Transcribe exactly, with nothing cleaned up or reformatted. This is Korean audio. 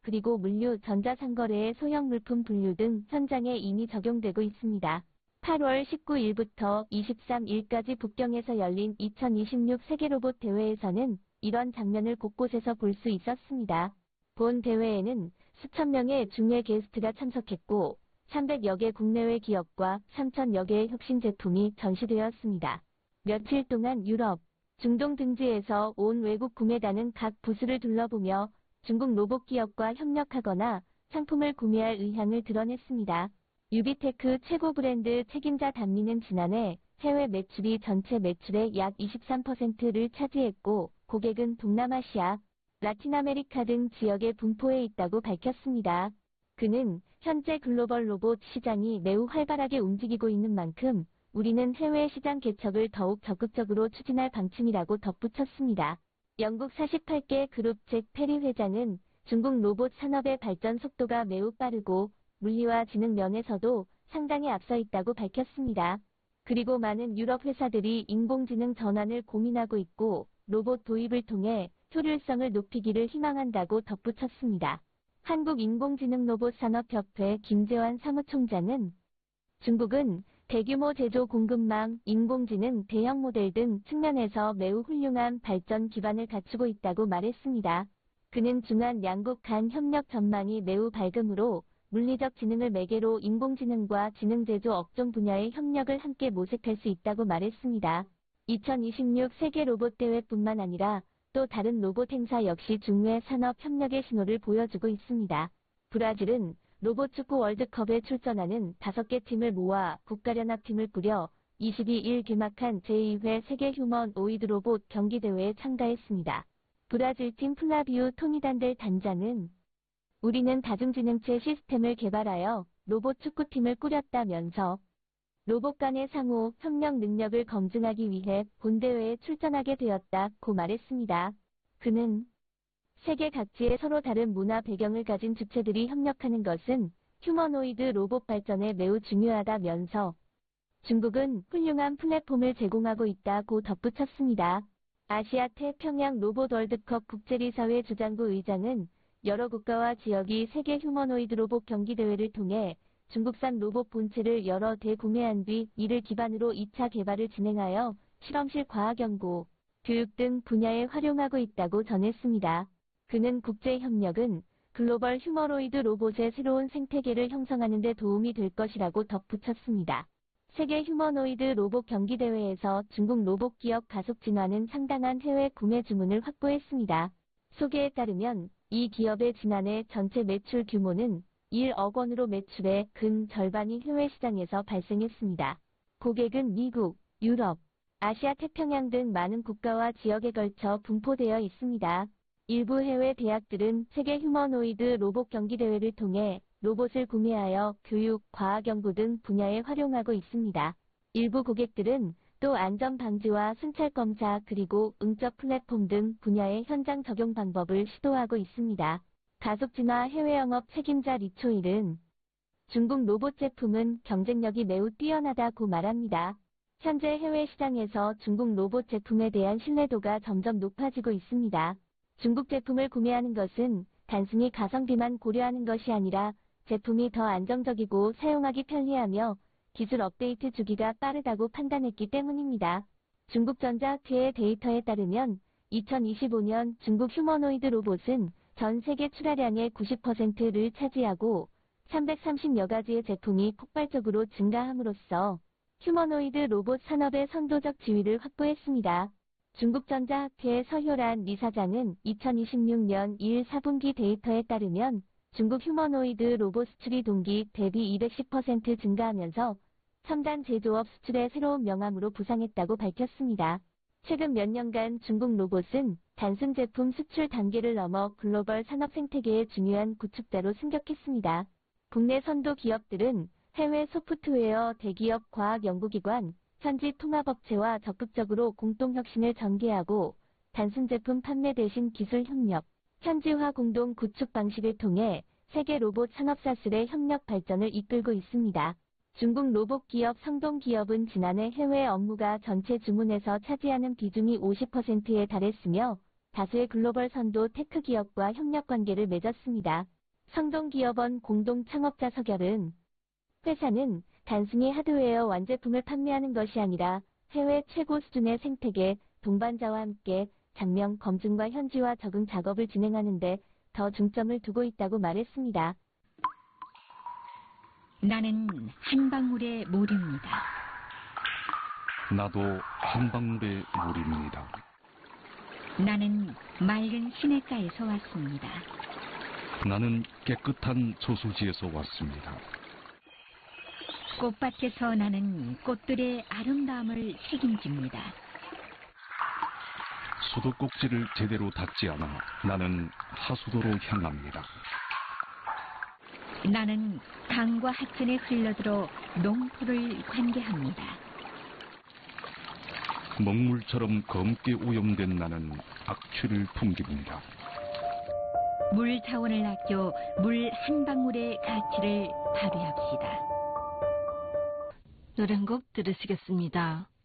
그리고 물류, 전자상거래의 소형 물품 분류 등 현장에 이미 적용되고 있습니다. 팔월 십구일부터 이십삼일까지 북경에서 열린 이천이십육 세계로봇 대회에서는 이런 장면을 곳곳에서 볼 수 있었습니다. 본 대회에는 수천 명의 중외 게스트가 참석했고 삼백여 개 국내외 기업과 삼천여 개의 혁신 제품이 전시되었습니다. 며칠 동안 유럽, 중동 등지에서 온 외국 구매단은 각 부스를 둘러보며 중국 로봇 기업과 협력하거나 상품을 구매할 의향을 드러냈습니다. 유비테크 최고 브랜드 책임자 단미는 지난해 해외 매출이 전체 매출의 약 이십삼 퍼센트를 차지했고 고객은 동남아시아, 라틴아메리카 등 지역에 분포해 있다고 밝혔습니다. 그는 현재 글로벌 로봇 시장이 매우 활발하게 움직이고 있는 만큼 우리는 해외 시장 개척을 더욱 적극적으로 추진할 방침이라고 덧붙였습니다. 영국 사십팔 개 그룹 잭 페리 회장은 중국 로봇 산업의 발전 속도가 매우 빠르고 물리와 지능 면에서도 상당히 앞서 있다고 밝혔습니다. 그리고 많은 유럽 회사들이 인공지능 전환을 고민하고 있고 로봇 도입을 통해 효율성을 높이기를 희망한다고 덧붙였습니다. 한국인공지능로봇산업협회 김재환 사무총장은 중국은 대규모 제조 공급망, 인공지능, 대형 모델 등 측면에서 매우 훌륭한 발전 기반을 갖추고 있다고 말했습니다. 그는 중한 양국 간 협력 전망이 매우 밝으므로 물리적 지능을 매개로 인공지능과 지능 제조 업종 분야의 협력을 함께 모색할 수 있다고 말했습니다. 이천이십육 세계 로봇 대회뿐만 아니라 또 다른 로봇 행사 역시 중외 산업 협력의 신호를 보여주고 있습니다. 브라질은 로봇 축구 월드컵에 출전하는 다섯 개 팀을 모아 국가연합팀을 꾸려 이십이일 개막한 제이 회 세계 휴머노이드 로봇 경기대회에 참가했습니다. 브라질팀 플라비우 토니단델 단장은 우리는 다중지능체 시스템을 개발하여 로봇 축구팀을 꾸렸다면서 로봇 간의 상호 협력 능력을 검증하기 위해 본대회에 출전하게 되었다고 말했습니다. 그는 세계 각지의 서로 다른 문화 배경을 가진 주체들이 협력하는 것은 휴머노이드 로봇 발전에 매우 중요하다면서 중국은 훌륭한 플랫폼을 제공하고 있다고 덧붙였습니다. 아시아 태평양 로봇 월드컵 국제리사회 주장부 의장은 여러 국가와 지역이 세계 휴머노이드 로봇 경기대회를 통해 중국산 로봇 본체를 여러 대 구매한 뒤 이를 기반으로 이 차 개발을 진행하여 실험실 과학연구, 교육 등 분야에 활용하고 있다고 전했습니다. 그는 국제협력은 글로벌 휴머노이드 로봇의 새로운 생태계를 형성하는 데 도움이 될 것이라고 덧붙였습니다. 세계 휴머노이드 로봇 경기대회에서 중국 로봇 기업 가속진화는 상당한 해외 구매 주문을 확보했습니다. 소개에 따르면 이 기업의 지난해 전체 매출 규모는 일억 원으로 매출의 근 절반이 해외 시장에서 발생했습니다. 고객은 미국, 유럽, 아시아 태평양 등 많은 국가와 지역에 걸쳐 분포되어 있습니다. 일부 해외 대학들은 세계 휴머노이드 로봇 경기대회를 통해 로봇을 구매하여 교육, 과학연구 등 분야에 활용하고 있습니다. 일부 고객들은 또 안전방지와 순찰검사 그리고 응접 플랫폼 등 분야의 현장 적용 방법을 시도하고 있습니다. 가속진화 해외영업 책임자 리초일은 중국 로봇 제품은 경쟁력이 매우 뛰어나다고 말합니다. 현재 해외 시장에서 중국 로봇 제품에 대한 신뢰도가 점점 높아지고 있습니다. 중국 제품을 구매하는 것은 단순히 가성비만 고려하는 것이 아니라 제품이 더 안정적이고 사용하기 편리하며 기술 업데이트 주기가 빠르다고 판단했기 때문입니다. 중국전자학회의 데이터에 따르면 이천이십오 년 중국 휴머노이드 로봇은 전 세계 출하량의 구십 퍼센트를 차지하고 삼백삼십여 가지의 제품이 폭발적으로 증가함으로써 휴머노이드 로봇 산업의 선도적 지위를 확보했습니다. 중국전자학회 서효란 이사장은 이천이십육 년 일 사분기 데이터에 따르면 중국 휴머노이드 로봇 수출이 동기 대비 이백십 퍼센트 증가하면서 첨단 제조업 수출의 새로운 명암으로 부상했다고 밝혔습니다. 최근 몇 년간 중국 로봇은 단순 제품 수출 단계를 넘어 글로벌 산업 생태계의 중요한 구축자로 승격했습니다. 국내 선도 기업들은 해외 소프트웨어 대기업 과학연구기관, 현지 통합업체와 적극적으로 공동혁신을 전개하고 단순 제품 판매 대신 기술 협력, 현지화 공동 구축 방식을 통해 세계 로봇 산업사슬의 협력 발전을 이끌고 있습니다. 중국 로봇 기업 성동기업은 지난해 해외 업무가 전체 주문에서 차지하는 비중이 오십 퍼센트에 달했으며 다수의 글로벌 선도 테크 기업과 협력 관계를 맺었습니다. 성동기업원 공동 창업자 서결은 회사는 단순히 하드웨어 완제품을 판매하는 것이 아니라 해외 최고 수준의 생태계 동반자와 함께 장명 검증과 현지화 적응 작업을 진행하는 데 더 중점을 두고 있다고 말했습니다. 나는 한 방울의 물입니다. 나도 한 방울의 물입니다. 나는 맑은 시냇가에서 왔습니다. 나는 깨끗한 저수지에서 왔습니다. 꽃밭에서 나는 꽃들의 아름다움을 책임집니다. 수도꼭지를 제대로 닫지 않아 나는 하수도로 향합니다. 나는 강과 하천에 흘러들어 농토를 관계합니다. 먹물처럼 검게 오염된 나는 악취를 풍깁니다. 물 자원을 아껴 물 한 방울의 가치를 발휘합시다. 노래 한 곡 들으시겠습니다.